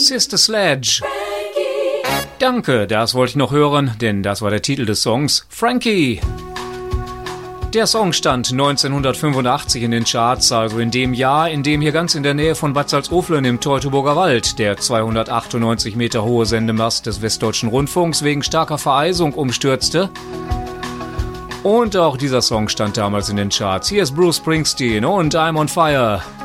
Sister Sledge. Danke, das wollte ich noch hören, denn das war der Titel des Songs, Frankie. Der Song stand 1985 in den Charts, also in dem Jahr, in dem hier ganz in der Nähe von Bad Salzuflen im Teutoburger Wald der 298 Meter hohe Sendemast des Westdeutschen Rundfunks wegen starker Vereisung umstürzte. Und auch dieser Song stand damals in den Charts. Hier ist Bruce Springsteen und I'm on Fire.